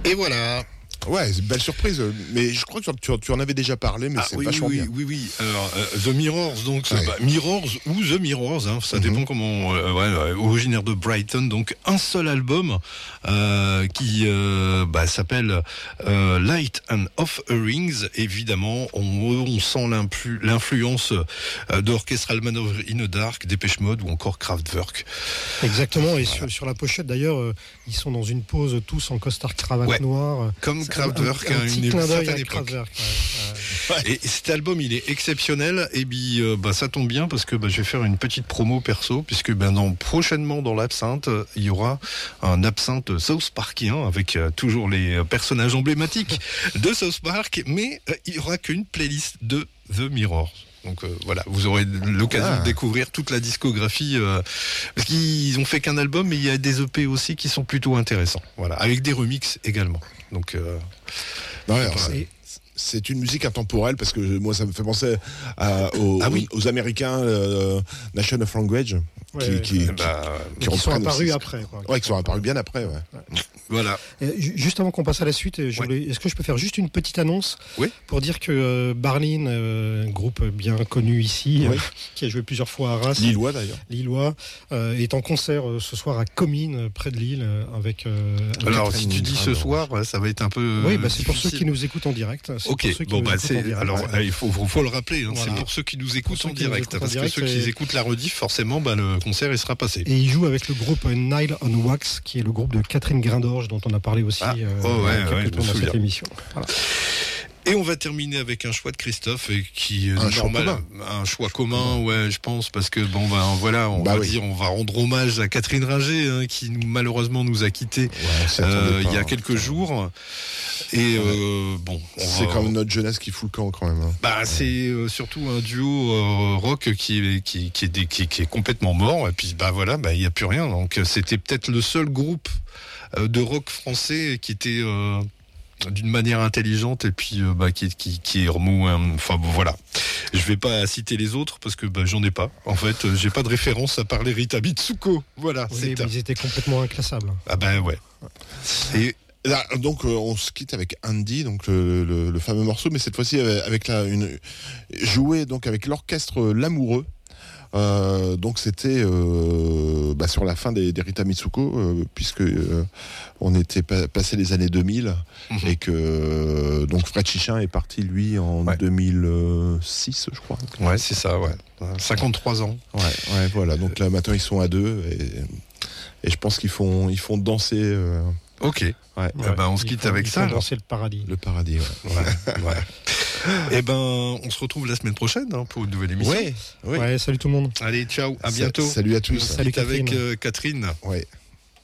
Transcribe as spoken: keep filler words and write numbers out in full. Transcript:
Et voilà. Ouais, c'est une belle surprise. Mais je crois que tu, tu en avais déjà parlé, mais ah, c'est oui, vachement oui, bien. Oui, oui. Alors, euh, The Mirrors, donc, ouais. bah, Mirrors ou The Mirrors, hein, ça mm-hmm. dépend comment. Euh, ouais, originaire de Brighton, donc un seul album euh, qui euh, bah, s'appelle euh, Light and Offerings. Évidemment, on, on sent l'influence euh, d'Orchestral Man in the Dark, Depeche Mode ou encore Kraftwerk. Exactement. Et voilà. sur, sur la pochette, d'ailleurs, euh, ils sont dans une pose tous en costard cravate ouais. noire. Comme Kraftwerk à une certaine époque. Ouais, ouais. Et cet album, il est exceptionnel. Et puis, euh, bah, ça tombe bien parce que bah, je vais faire une petite promo perso, puisque bah, dans, prochainement dans l'Absinthe, il y aura un Absinthe South Parkien avec euh, toujours les personnages emblématiques de South Park, mais euh, il n'y aura qu'une playlist de The Mirrors. Donc euh, voilà, vous aurez l'occasion ah. de découvrir toute la discographie euh, parce qu'ils ont fait qu'un album, mais il y a des E P aussi qui sont plutôt intéressants. Voilà, avec des remixes également. Donc euh, non, alors, c'est, c'est une musique intemporelle parce que moi ça me fait penser à, aux, ah oui. aux, aux Américains euh, Nation of Language ouais, qui, ouais, qui, ouais. Bah, qui, qui, qui sont apparus aussi. après. Quoi. Ouais, qui sont apparus bien après. Ouais. ouais. Voilà. Et juste avant qu'on passe à la suite, je voulais, ouais. est-ce que je peux faire juste une petite annonce oui. pour dire que euh, Barlin, euh, un groupe bien connu ici, oui. euh, qui a joué plusieurs fois à Reims, Lillois d'ailleurs, Lillois, euh, est en concert euh, ce soir à Comines, près de Lille, euh, avec. Euh, alors si tu dis ce soir, ça va être un peu. Oui, bah, c'est difficile. pour ceux qui nous écoutent en direct. C'est ok. Pour ceux qui bon nous bah écoutent c'est. En direct. Alors ouais. il faut, faut, faut le rappeler. Hein, voilà. C'est pour ceux qui nous écoutent en qui direct, nous écoutent parce en direct, que ceux et... qui écoutent la rediff, forcément, bah, le concert il sera passé. Et il joue avec le groupe Nile on Wax, qui est le groupe de Catherine Grindorge, dont on a parlé aussi. Ah. Euh, oh ouais. quelques ouais, temps dans cette émission. Voilà. Et on va terminer avec un choix de Christophe et qui est un normal, choix un choix commun, ouais, je pense, parce que bon, ben voilà, on bah va oui. dire, on va rendre hommage à Catherine Ringer, hein, qui nous, malheureusement nous a quittés ouais, euh, il y a hein, quelques jours. Et ouais. euh, bon, on c'est va, quand même notre jeunesse qui fout le camp quand même. Hein. Bah, ouais. c'est euh, surtout un duo euh, rock qui est qui qui est, qui, qui est complètement mort. Et puis bah voilà, bah il y a plus rien. Donc c'était peut-être le seul groupe euh, de rock français qui était euh, d'une manière intelligente et puis euh, bah, qui, qui, qui est remou. Enfin bon, voilà. Je vais pas citer les autres parce que bah, j'en ai pas. En fait, euh, j'ai pas de référence à part les Rita Mitsuko. Voilà. Oui, c'est mais ils étaient complètement inclassables. Ah ben ouais. Et là, donc euh, on se quitte avec Andy, donc le, le, le fameux morceau, mais cette fois-ci avec la une joué donc avec l'orchestre L'Amoureux. Euh, donc c'était euh, bah, sur la fin des, des Rita Mitsuko, euh, puisque euh, on était pa- passé les années deux mille mm-hmm. et que euh, donc Fred Chichin est parti lui en ouais. deux mille six, je crois. Ouais, c'est ça, ouais. cinquante-trois ans. Ouais, ouais, voilà. Donc là maintenant ils sont à deux et, et je pense qu'ils font ils font danser. Euh, Ok. Ouais. Ouais. Eh ben on se quitte faut, avec ça. Danser le paradis. Le paradis. Ouais. ouais, ouais. Et ben on se retrouve la semaine prochaine hein, pour une nouvelle émission. Ouais. Ouais. Ouais. Salut tout le monde. Allez, ciao. À Sa- bientôt. Salut à tous. Salut avec euh, Catherine. Ouais.